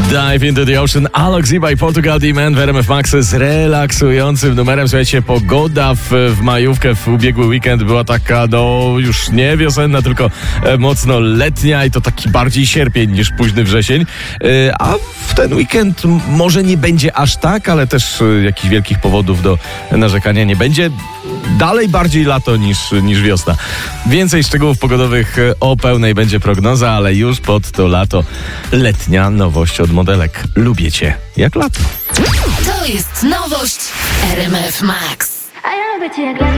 Dive into the Ocean, Alok Z by Portugal D-Man w RMF Max z relaksującym numerem. Słuchajcie, pogoda w majówkę, w ubiegły weekend była taka, już nie wiosenna, tylko mocno letnia i to taki bardziej sierpień niż późny wrzesień. A w ten weekend może nie będzie aż tak, ale też jakichś wielkich powodów do narzekania nie będzie. Dalej bardziej lato niż wiosna. Więcej szczegółów pogodowych o pełnej będzie prognoza, ale już pod to lato letnia nowość od modelek. Lubię cię jak lato. To jest nowość RMF Max. A ja lubię cię jak lato.